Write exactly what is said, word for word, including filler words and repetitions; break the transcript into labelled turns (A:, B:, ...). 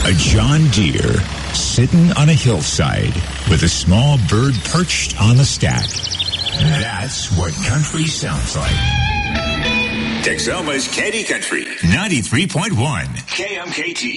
A: A John Deere sitting on a hillside with a small bird perched on the stack. That's what country sounds like. Texoma's Candy Country, ninety-three point one K M K T.